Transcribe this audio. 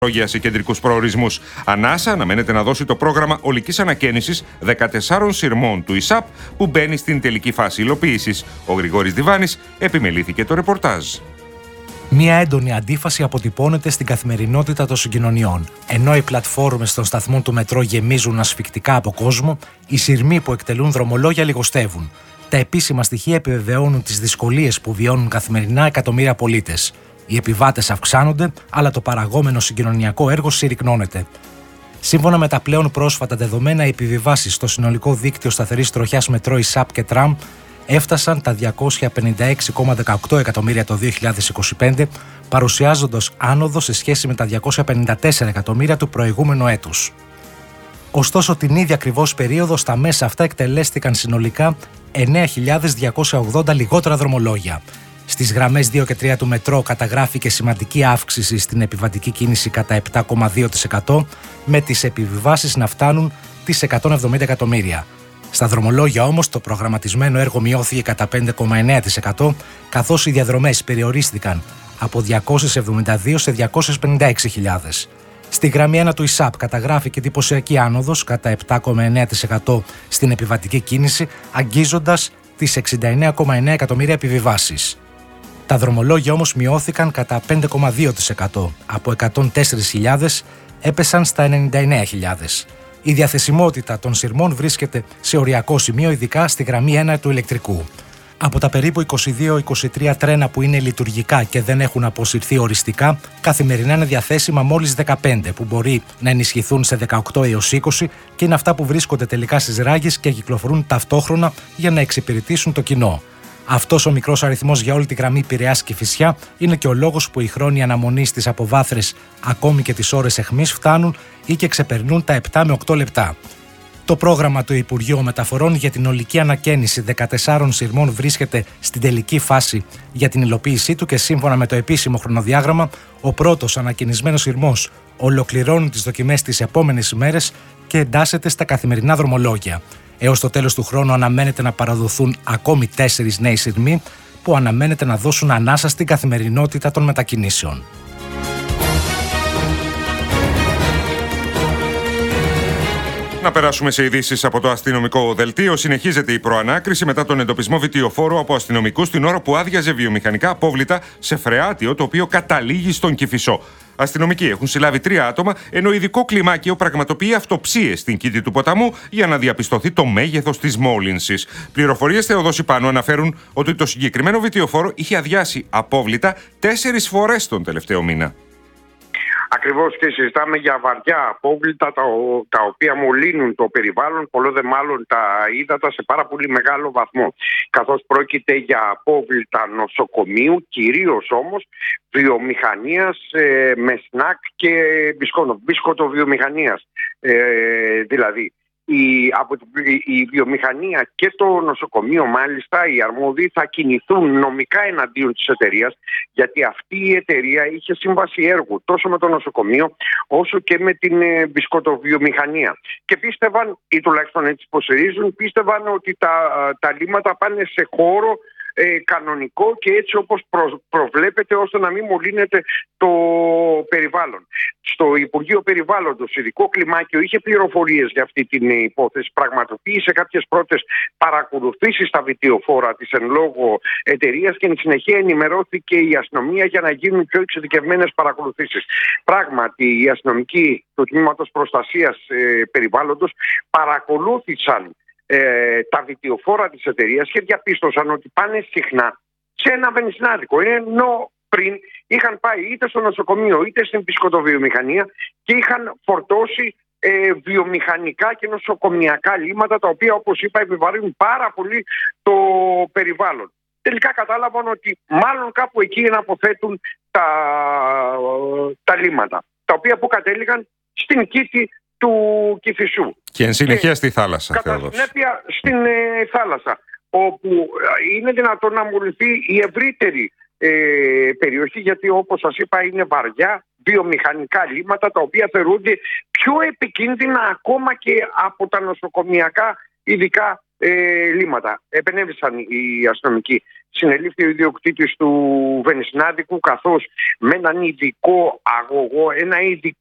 σε κεντρικούς προορισμούς. Ανάσα αναμένεται να δώσει το πρόγραμμα ολικής ανακαίνησης 14 σειρμών του ΙΣΑΠ που μπαίνει στην τελική φάση υλοποίησης. Ο Γρηγόρης Διβάνης επιμελήθηκε το ρεπορτάζ. Μία έντονη αντίφαση αποτυπώνεται στην καθημερινότητα των συγκοινωνιών. Ενώ οι πλατφόρμες των σταθμών του μετρό γεμίζουν ασφικτικά από κόσμο, οι σειρμοί που εκτελούν δρομολόγια λιγοστεύουν. Τα επίσημα στοιχεία επιβεβαιώνουν τις δυσκολίες που βιώνουν καθημερινά εκατομμύρια πολίτες. Οι επιβάτες αυξάνονται, αλλά το παραγόμενο συγκοινωνιακό έργο συρρυκνώνεται. Σύμφωνα με τα πλέον πρόσφατα δεδομένα, οι επιβιβάσεις στο συνολικό δίκτυο σταθερής τροχιάς μετρό, ΙΣΑΠ και τραμ έφτασαν τα 256,18 εκατομμύρια το 2025, παρουσιάζοντας άνοδο σε σχέση με τα 254 εκατομμύρια του προηγούμενου έτους. Ωστόσο, την ίδια ακριβώς περίοδο, στα μέσα αυτά εκτελέστηκαν συνολικά 9.280 λιγότερα δρομολόγια. Στις γραμμές 2 και 3 του μετρό καταγράφηκε σημαντική αύξηση στην επιβατική κίνηση κατά 7,2%, με τις επιβιβάσεις να φτάνουν τις 170 εκατομμύρια. Στα δρομολόγια όμως το προγραμματισμένο έργο μειώθηκε κατά 5,9%, καθώς οι διαδρομές περιορίστηκαν από 272 σε 256.000. Στη γραμμή 1 του ΙΣΑΠ καταγράφηκε εντυπωσιακή άνοδος κατά 7,9% στην επιβατική κίνηση, αγγίζοντας τις 69,9 εκατομμύρια επιβιβάσεις. Τα δρομολόγια όμως μειώθηκαν κατά 5,2%. Από 104.000 έπεσαν στα 99.000. Η διαθεσιμότητα των σειρμών βρίσκεται σε οριακό σημείο, ειδικά στη γραμμή 1 του ηλεκτρικού. Από τα περίπου 22-23 τρένα που είναι λειτουργικά και δεν έχουν αποσυρθεί οριστικά, καθημερινά είναι διαθέσιμα μόλις 15, που μπορεί να ενισχυθούν σε 18 έως 20 και είναι αυτά που βρίσκονται τελικά στις ράγες και κυκλοφορούν ταυτόχρονα για να εξυπηρετήσουν το κοινό. Αυτός ο μικρός αριθμός για όλη τη γραμμή Πειραιάς-Κηφισιά είναι και ο λόγος που οι χρόνοι αναμονής στις αποβάθρες, ακόμη και τις ώρες αιχμής, φτάνουν ή και ξεπερνούν τα 7 με 8 λεπτά. Το πρόγραμμα του Υπουργείου Μεταφορών για την ολική ανακαίνιση 14 σειρμών βρίσκεται στην τελική φάση για την υλοποίησή του και σύμφωνα με το επίσημο χρονοδιάγραμμα, ο πρώτος ανακαινισμένος σειρμός ολοκληρώνει τις δοκιμές τις επόμενες ημέρες και εντάσσεται στα καθημερινά δρομολόγια. Έως το τέλος του χρόνου αναμένεται να παραδοθούν ακόμη 4 νέοι σειρμοί που αναμένεται να δώσουν ανάσα στην καθημερινότητα των μετακινήσεων. Να περάσουμε σε ειδήσεις από το αστυνομικό δελτίο. Συνεχίζεται η προανάκριση μετά τον εντοπισμό βιτιοφόρου από αστυνομικούς την ώρα που άδειαζε βιομηχανικά απόβλητα σε φρεάτιο το οποίο καταλήγει στον Κηφισό. Αστυνομικοί έχουν συλλάβει 3 άτομα, ενώ ειδικό κλιμάκιο πραγματοποιεί αυτοψίες στην κήτη του ποταμού για να διαπιστωθεί το μέγεθος της μόλυνσης. Πληροφορίες Θεοδόση Πάνου αναφέρουν ότι το συγκεκριμένο βιτιοφόρο είχε αδειάσει απόβλητα 4 φορές τον τελευταίο μήνα. Ακριβώς, και συζητάμε για βαριά απόβλητα τα οποία μολύνουν το περιβάλλον, πολλό δε μάλλον τα ύδατα σε πάρα πολύ μεγάλο βαθμό. Καθώς πρόκειται για απόβλητα νοσοκομείου, κυρίως όμως βιομηχανίας με σνακ και μπισκοτοβιομηχανίας. Δηλαδή, η βιομηχανία και το νοσοκομείο, μάλιστα, οι αρμόδιοι θα κινηθούν νομικά εναντίον της εταιρείας, γιατί αυτή η εταιρεία είχε σύμβαση έργου τόσο με το νοσοκομείο όσο και με την μπισκοτοβιομηχανία. Και πίστευαν, ή τουλάχιστον έτσι υποστηρίζουν, πίστευαν ότι τα λίμματα πάνε σε χώρο κανονικό και έτσι όπως προβλέπεται, ώστε να μην μολύνεται το περιβάλλον. Στο Υπουργείο Περιβάλλοντος ειδικό κλιμάκιο είχε πληροφορίες για αυτή την υπόθεση, πραγματοποίησε κάποιες πρώτες παρακολουθήσεις στα βιτιοφόρα της εν λόγω εταιρείας και εν συνεχεία ενημερώθηκε η αστυνομία για να γίνουν πιο εξειδικευμένες παρακολουθήσεις. Πράγματι, οι αστυνομικοί του Τμήματος Προστασίας Περιβάλλοντος παρακολούθησαν τα βιτιοφόρα της εταιρείας και διαπίστωσαν ότι πάνε συχνά σε ένα βενζινάδικο, ενώ πριν είχαν πάει είτε στο νοσοκομείο είτε στην μπισκοτοβιομηχανία και είχαν φορτώσει βιομηχανικά και νοσοκομιακά λίμματα, τα οποία, όπως είπα, επιβαρύνουν πάρα πολύ το περιβάλλον. Τελικά κατάλαβαν ότι μάλλον κάπου εκεί αποθέτουν τα λίμματα, τα οποία που κατέληγαν στην κήτη του Κηφισού. Και εν συνεχεία στη θάλασσα. Κατά συνέπεια στην θάλασσα, όπου είναι δυνατόν να μολυνθεί η ευρύτερη περιοχή, γιατί όπως σας είπα είναι βαριά βιομηχανικά λίμματα, τα οποία θεωρούνται πιο επικίνδυνα ακόμα και από τα νοσοκομιακά ειδικά λίμματα. Επενέβησαν οι αστυνομικοί. Συνελήφθη ο ιδιοκτήτης του βενζινάδικου, καθώς με έναν ειδικό αγωγό, ένα ειδικό